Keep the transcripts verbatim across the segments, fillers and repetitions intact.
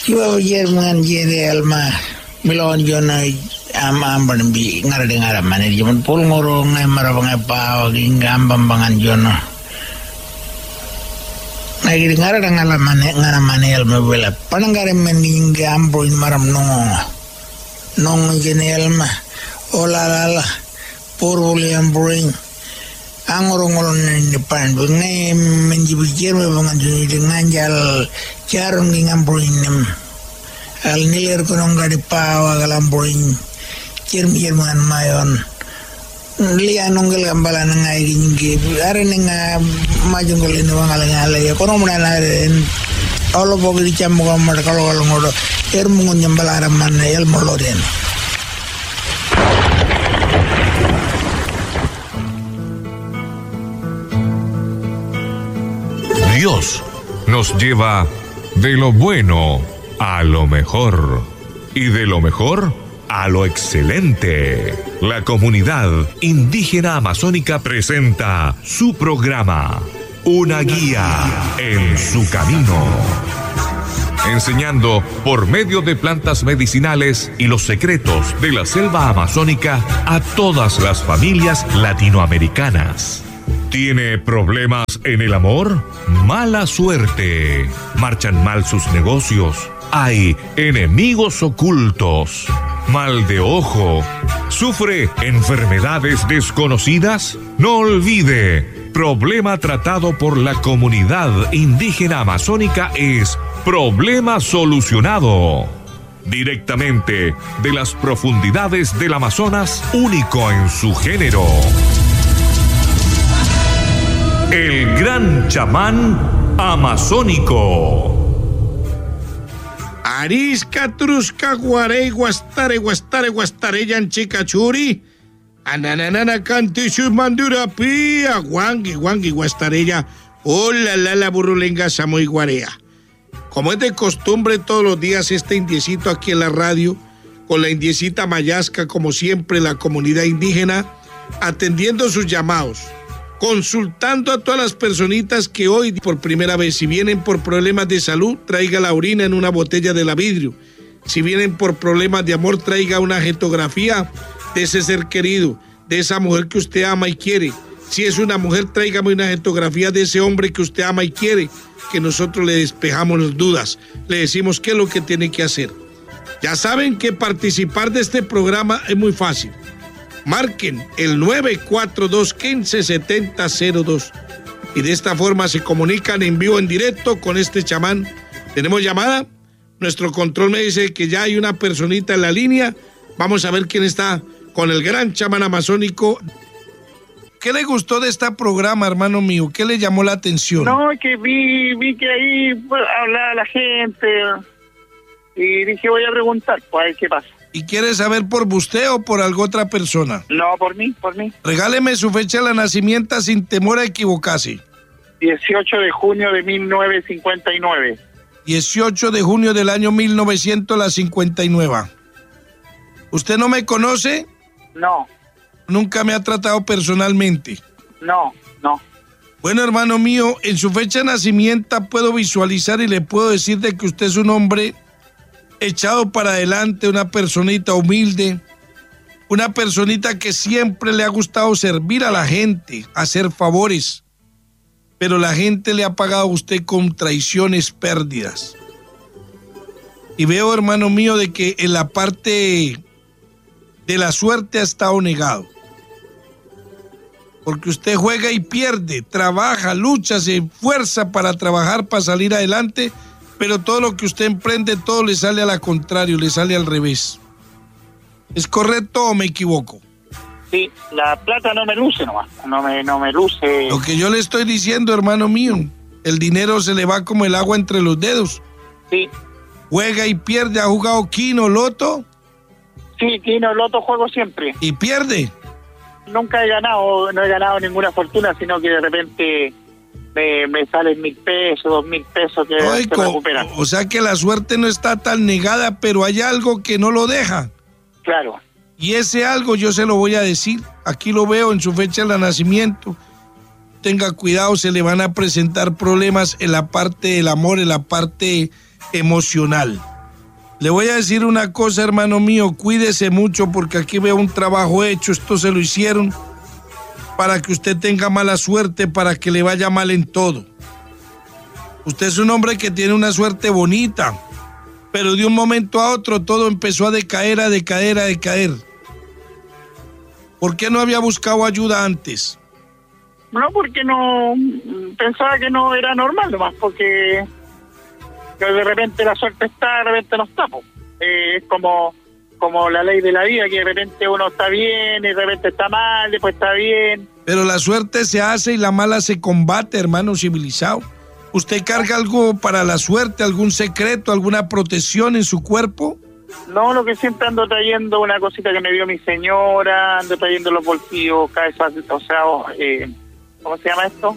Kiwa Jerman Jere Alma Milon Jona am amban bi ngara de ngara mane jaman pol ngoro ngai marabang pa gi ngambam bangan jono ngai ngara de ngala mane ngara mane el mebela panangare mening ambo maram no nong jenel ma ola la porole ambring angoro ngoro ni pan ngai menjibu jerme bangan joni de nganjal charong gi ngambring al niler kono ngadi pawa galambring Jerman mayon liya nongel gambala ngai ginge are nga majungol ni wangala ngala ya kono mona ren olo bogi cham ko mar kalo kalo ngodo er mungun nyambala man el moloden. Dios nos lleva de lo bueno a lo mejor y de lo mejor a lo excelente. La comunidad indígena amazónica presenta su programa, Una guía en su camino, enseñando por medio de plantas medicinales y los secretos de la selva amazónica a todas las familias latinoamericanas. ¿Tiene problemas en el amor? Mala suerte. ¿Marchan mal sus negocios? Hay enemigos ocultos. Mal de ojo. ¿Sufre enfermedades desconocidas? No olvide, problema tratado por la comunidad indígena amazónica es problema solucionado. Directamente de las profundidades del Amazonas, único en su género. El gran chamán amazónico. Arisca, trusca, guarey, guastare, guastare, guastare, yanchica, churi. Ananana, canti, mandura, pía, guangui, guangui, guastarella. Hola, la, la, burrulenga, samoy, guarea. Como es de costumbre todos los días, este indiecito aquí en la radio, con la indiecita Mayasca, como siempre, la comunidad indígena, atendiendo sus llamados, consultando a todas las personitas que hoy por primera vez, si vienen por problemas de salud, traiga la orina en una botella de la vidrio. Si vienen por problemas de amor, traiga una fotografía de ese ser querido, de esa mujer que usted ama y quiere. Si es una mujer, tráigame una fotografía de ese hombre que usted ama y quiere, que nosotros le despejamos las dudas, le decimos qué es lo que tiene que hacer. Ya saben que participar de este programa es muy fácil. Marquen el nueve cuatro dos, uno cinco, siete cero cero dos y de esta forma se comunican en vivo, en directo con este chamán. ¿Tenemos llamada? Nuestro control me dice que ya hay una personita en la línea. Vamos a ver quién está con el gran chamán amazónico. ¿Qué le gustó de este programa, hermano mío? ¿Qué le llamó la atención? No, que vi, vi que ahí pues, hablaba la gente y dije voy a preguntar, pues a ver qué pasa. ¿Y quiere saber por usted o por alguna otra persona? No, por mí, por mí. Regáleme su fecha de nacimiento sin temor a equivocarse. dieciocho de junio de mil novecientos cincuenta y nueve. dieciocho de junio del año mil novecientos cincuenta y nueve. ¿Usted no me conoce? No. ¿Nunca me ha tratado personalmente? No, no. Bueno, hermano mío, en su fecha de nacimiento puedo visualizar y le puedo decir de que usted es un hombre echado para adelante, una personita humilde, una personita que siempre le ha gustado servir a la gente, hacer favores, pero la gente le ha pagado a usted con traiciones, pérdidas. Y veo, hermano mío, de que en la parte de la suerte ha estado negado. Porque usted juega y pierde, trabaja, lucha, se esfuerza para trabajar, para salir adelante, pero todo lo que usted emprende, todo le sale a la contrario, le sale al revés. ¿Es correcto o me equivoco? Sí, la plata no me luce nomás, no me, no me luce. Lo que yo le estoy diciendo, hermano mío, el dinero se le va como el agua entre los dedos. Sí. Juega y pierde, ¿ha jugado Kino, Loto? Sí, Kino, Loto juego siempre. ¿Y pierde? Nunca he ganado, no he ganado ninguna fortuna, sino que de repente me, me salen mil pesos, dos mil pesos que Oico, se recuperan. O sea que la suerte no está tan negada, pero hay algo que no lo deja. Claro. Y ese algo yo se lo voy a decir. Aquí lo veo en su fecha de nacimiento. Tenga cuidado, se le van a presentar problemas en la parte del amor, en la parte emocional. Le voy a decir una cosa, hermano mío, cuídese mucho porque aquí veo un trabajo hecho, esto se lo hicieron para que usted tenga mala suerte, para que le vaya mal en todo. Usted es un hombre que tiene una suerte bonita, pero de un momento a otro todo empezó a decaer, a decaer, a decaer. ¿Por qué no había buscado ayuda antes? No, porque no pensaba que no era normal nomás, porque que de repente la suerte está, de repente no está. Po. Eh, es como, como la ley de la vida, que de repente uno está bien, y de repente está mal, después está bien. Pero la suerte se hace y la mala se combate, hermano civilizado. ¿Usted carga algo para la suerte, algún secreto, alguna protección en su cuerpo? No, lo que siempre ando trayendo, una cosita que me dio mi señora, ando trayendo los bolsillos, cabezas, o sea, eh, ¿cómo se llama esto?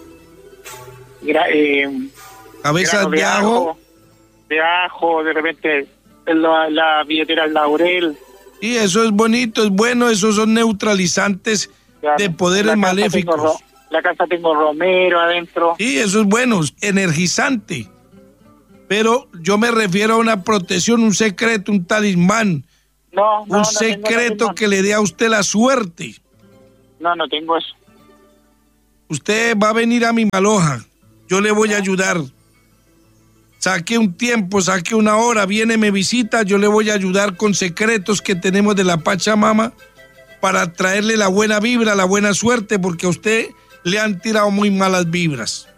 Gra eh, Cabezas de, de ajo. ajo. De ajo, de repente la, la billetera laurel. Y eso es bonito, es bueno, esos son neutralizantes claro. de poderes la maléficos. Tengo, la casa tengo romero adentro. Sí, eso es bueno, energizante. Pero yo me refiero a una protección, un secreto, un talismán. No, no, un no secreto que le dé a usted la suerte. No, no tengo eso. Usted va a venir a mi Maloja. Yo le voy a ayudar. Saque un tiempo, saque una hora, viene, me visita, yo le voy a ayudar con secretos que tenemos de la Pachamama para traerle la buena vibra, la buena suerte, porque a usted le han tirado muy malas vibras.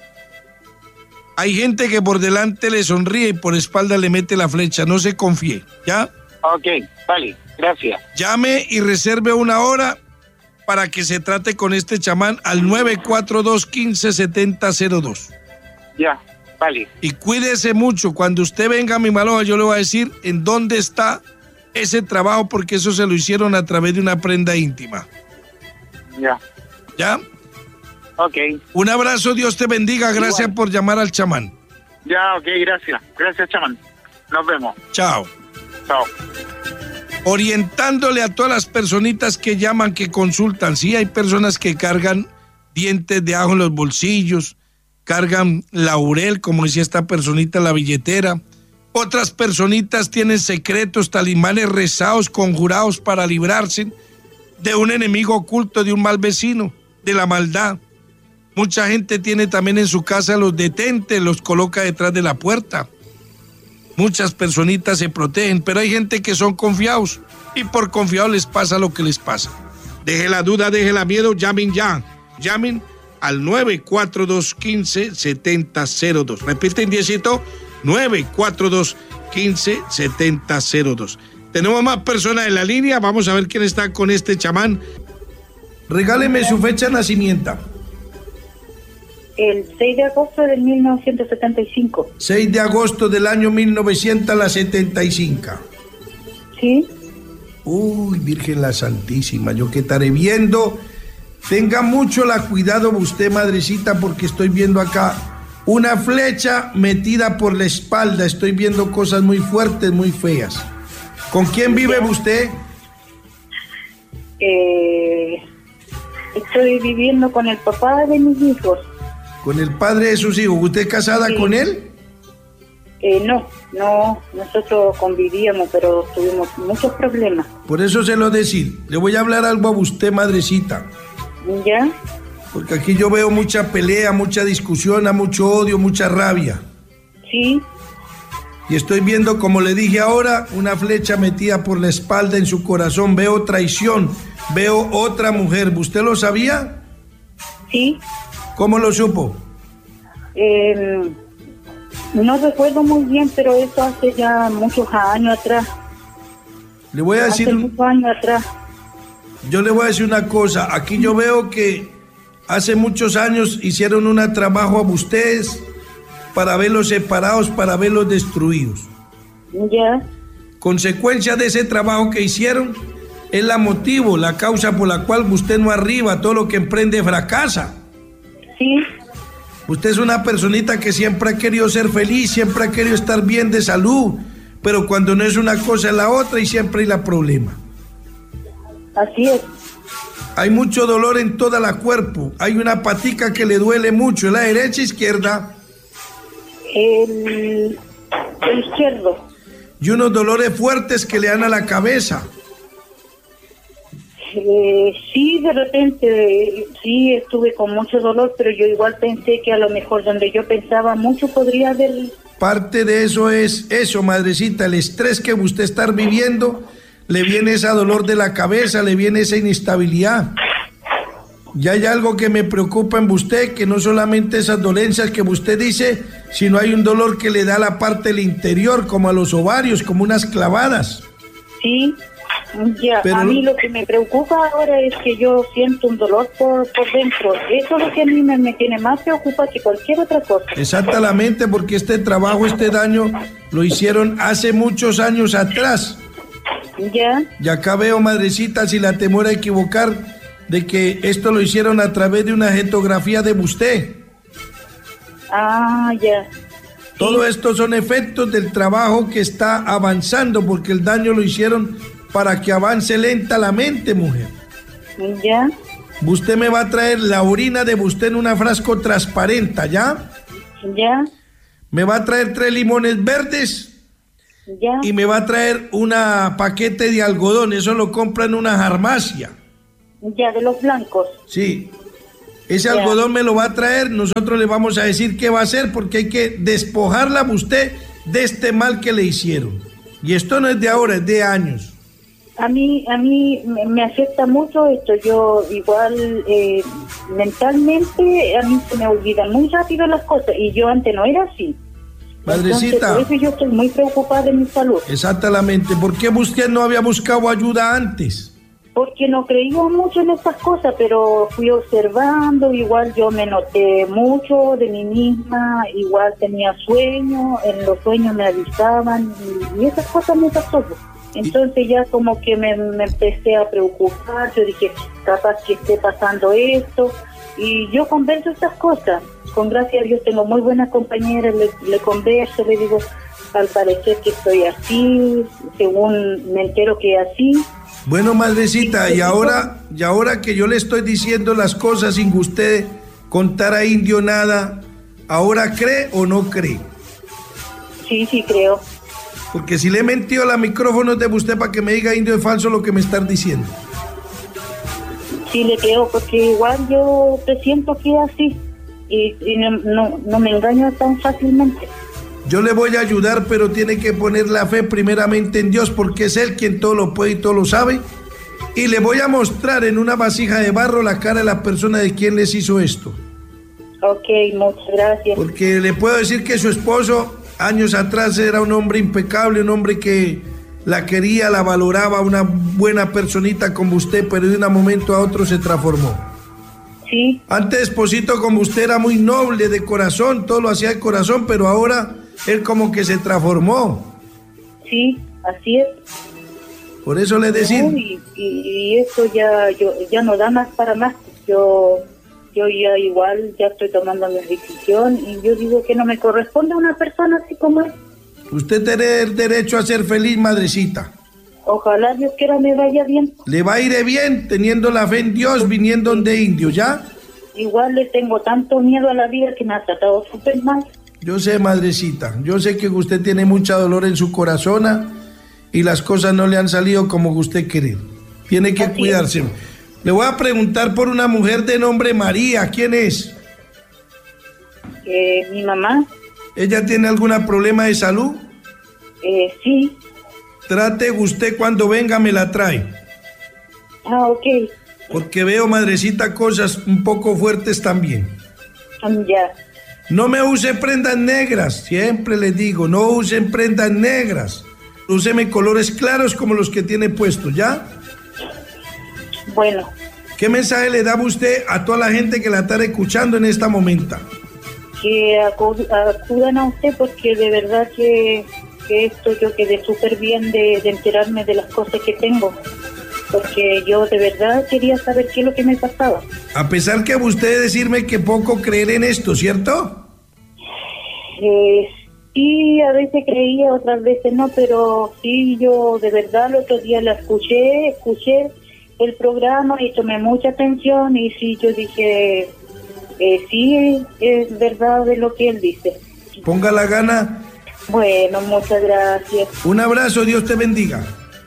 Hay gente que por delante le sonríe y por espalda le mete la flecha, no se confíe, ¿ya? Ok, vale, gracias. Llame y reserve una hora para que se trate con este chamán al nueve cuatro dos, uno cinco, siete cero cero dos. Ya, vale. Y cuídese mucho, cuando usted venga a mi Maloja yo le voy a decir en dónde está ese trabajo, porque eso se lo hicieron a través de una prenda íntima. Ya. ¿Ya? Ok. Un abrazo, Dios te bendiga, gracias Igual. por llamar al chamán. Ya, ok, gracias. Gracias, chamán. Nos vemos. Chao. Chao. Orientándole a todas las personitas que llaman, que consultan. Sí, hay personas que cargan dientes de ajo en los bolsillos, cargan laurel, como decía esta personita, la billetera. Otras personitas tienen secretos, talismanes rezados, conjurados para librarse de un enemigo oculto, de un mal vecino, de la maldad. Mucha gente tiene también en su casa los detentes, los coloca detrás de la puerta. Muchas personitas se protegen, pero hay gente que son confiados y por confiados les pasa lo que les pasa. Deje la duda, deje la miedo, llamen ya. Llamen al nueve cuatro dos, uno cinco, siete cero cero dos. Repiten, diecito, nueve cuatro dos, uno cinco, siete cero cero dos. Tenemos más personas en la línea, vamos a ver quién está con este chamán. Regáleme su fecha de nacimiento. El seis de agosto del mil novecientos setenta y cinco. seis de agosto del año mil novecientos setenta y cinco. Sí. Uy, Virgen la Santísima, yo que estaré viendo. Tenga mucho la cuidado usted, madrecita, porque estoy viendo acá una flecha metida por la espalda. Estoy viendo cosas muy fuertes, muy feas. ¿Con quién vive usted? Eh, estoy viviendo con el papá de mis hijos. ¿Con el padre de sus hijos? ¿Usted es casada sí. con él? Eh, no, no, nosotros convivíamos, pero tuvimos muchos problemas. Por eso se lo decir, le voy a hablar algo a usted, madrecita. ¿Ya? Porque aquí yo veo mucha pelea, mucha discusión, mucho odio, mucha rabia. Sí. Y estoy viendo, como le dije ahora, una flecha metida por la espalda en su corazón. Veo traición, veo otra mujer. ¿Usted lo sabía? Sí. ¿Cómo lo supo? Eh, no recuerdo muy bien, pero eso hace ya muchos años atrás. Le voy a decir... Hace muchos años atrás. Yo le voy a decir una cosa. Aquí yo veo que hace muchos años hicieron un trabajo a ustedes para verlos separados, para verlos destruidos. Ya. Consecuencia de ese trabajo que hicieron es la motivo, la causa por la cual usted no arriba, todo lo que emprende fracasa. Sí. Usted es una personita que siempre ha querido ser feliz, siempre ha querido estar bien de salud, pero cuando no es una cosa es la otra y siempre hay la problema. Así es. Hay mucho dolor en toda la cuerpo, hay una patica que le duele mucho, ¿es la derecha o izquierda? El, el izquierdo. y unos dolores fuertes que le dan a la cabeza. Eh, sí, de repente, sí, estuve con mucho dolor, pero yo igual pensé que a lo mejor donde yo pensaba mucho podría haber... Parte de eso es eso, madrecita, el estrés que usted está viviendo, le viene ese dolor de la cabeza, le viene esa inestabilidad. Y hay algo que me preocupa en usted, que no solamente esas dolencias que usted dice, sino hay un dolor que le da a la parte del interior, como a los ovarios, como unas clavadas. Sí. Ya, Pero a mí lo que me preocupa ahora es que yo siento un dolor por, por dentro. Eso es lo que a mí me, me tiene más preocupa que cualquier otra cosa. Exactamente, porque este trabajo, este daño, lo hicieron hace muchos años atrás. Ya. Y acá veo, madrecita, si la temor a equivocar, de que esto lo hicieron a través de una gentografía de usted. Ah, ya. Todo esto son efectos del trabajo que está avanzando, porque el daño lo hicieron para que avance lenta la mente, mujer. Ya. Usted me va a traer la orina de usted en una frasco transparente, ¿ya? Ya. Me va a traer tres limones verdes. Ya. Y me va a traer una paquete de algodón. Eso lo compra en una farmacia. Ya, de los blancos. Sí. Ese Ya. algodón me lo va a traer. Nosotros le vamos a decir qué va a hacer, porque hay que despojarla a usted de este mal que le hicieron. Y esto no es de ahora, es de años. A mí, a mí me, me afecta mucho esto. Yo igual eh, mentalmente a mí se me olvidan muy rápido las cosas y yo antes no era así. Madrecita. Entonces, por eso yo estoy muy preocupada de mi salud. Exactamente. ¿Por qué usted no había buscado ayuda antes? Porque no creía mucho en estas cosas, pero fui observando, igual yo me noté mucho de mí misma, igual tenía sueños, en los sueños me avisaban y, y esas cosas me pasó. Entonces ya como que me, me empecé a preocupar, yo dije, capaz que esté pasando esto, y yo converso estas cosas. Con gracias a Dios tengo muy buenas compañeras, le, le converso, le digo, al parecer que estoy así, según me entero que así. Bueno, madrecita, y ahora, y ahora que yo le estoy diciendo las cosas sin que usted contar a Indio nada, ¿ahora cree o no cree? Sí, sí creo. Porque si le he mentido a los micrófonos de usted para que me diga Indio es falso lo que me están diciendo. Sí le creo, porque igual yo presiento que es así, y, y no, no, no me engaño tan fácilmente. Yo le voy a ayudar, pero tiene que poner la fe primeramente en Dios, porque es Él quien todo lo puede y todo lo sabe. Y le voy a mostrar en una vasija de barro la cara de la persona de quien les hizo esto. Ok, muchas gracias. Porque le puedo decir que su esposo años atrás era un hombre impecable, un hombre que la quería, la valoraba, una buena personita como usted, pero de un momento a otro se transformó. Sí. Antes, esposito, como usted era muy noble de corazón, todo lo hacía de corazón, pero ahora él como que se transformó. Sí, así es. Por eso le decía. No, y, y, y eso ya, yo, ya no da más para más. Yo, yo ya igual ya estoy tomando mi decisión y yo digo que no me corresponde a una persona así como es. Usted tiene el derecho a ser feliz, madrecita. Ojalá Dios quiera me vaya bien. Le va a ir bien teniendo la fe en Dios, viniendo de Indio, ¿ya? Igual le tengo tanto miedo a la vida que me ha tratado súper mal. Yo sé, madrecita, yo sé que usted tiene mucha dolor en su corazón, ¿ah? Y las cosas no le han salido como usted quiere. Tiene que Así cuidarse. es. Le voy a preguntar por una mujer de nombre María. ¿Quién es? Eh, mi mamá, ¿Ella tiene algún problema de salud? eh, sí. Trate usted cuando venga me la trae. Ah, ok. Porque veo, madrecita, cosas un poco fuertes también. Um, ya. No me use prendas negras, siempre les digo, no usen prendas negras. Úseme colores claros como los que tiene puestos, ¿ya? Bueno, ¿Qué mensaje le da usted a toda la gente que la está escuchando en esta momento? que acu- acudan a usted porque de verdad que, que esto yo quedé súper bien de, de enterarme de las cosas que tengo. Porque yo de verdad quería saber qué es lo que me pasaba. A pesar que usted decirme que poco creer en esto, ¿cierto? Eh, sí, a veces creía, otras veces no, pero sí, yo de verdad el otro día la escuché, escuché el programa y tomé mucha atención y sí, yo dije, eh, sí, es verdad de lo que él dice. Ponga la gana Bueno, muchas gracias. Un abrazo, Dios te bendiga.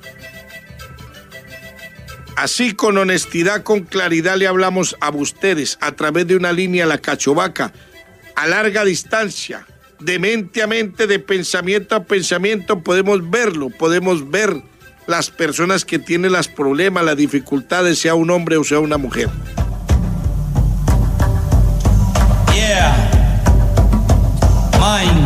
Así, con honestidad, con claridad, le hablamos a ustedes a través de una línea La Cachovaca, a larga distancia, de mente a mente, de pensamiento a pensamiento, podemos verlo, podemos ver las personas que tienen los problemas, las dificultades, sea un hombre o sea una mujer. Yeah. Mine.